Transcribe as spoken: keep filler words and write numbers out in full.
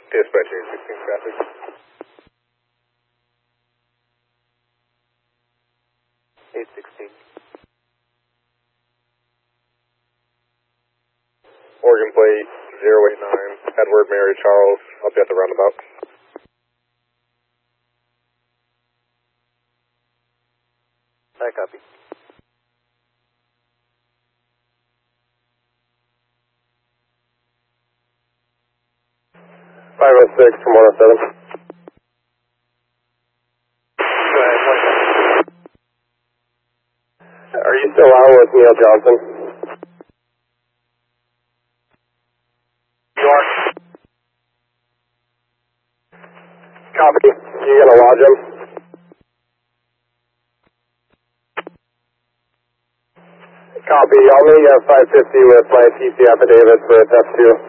Dispatch eight sixteen traffic. eight sixteen. Oregon plate zero eight nine, Edward Mary Charles, I'll be at the roundabout. I copy. five oh six from one oh seven. Go ahead, one second. Are you still on with Neil Johnson? You are. Copy. You gonna lodge him? Copy. I'll meet you at five fifty with my T C affidavit for a test two.